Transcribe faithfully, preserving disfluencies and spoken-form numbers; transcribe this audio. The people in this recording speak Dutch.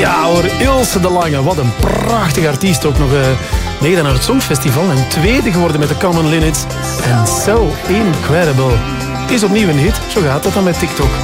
Ja hoor, Ilse de Lange. Wat een prachtig artiest. Ook nog uh, meegedaan aan het Songfestival. En tweede geworden met de Common Linnets. En So Incredible. Is opnieuw een hit. Zo gaat dat dan met TikTok.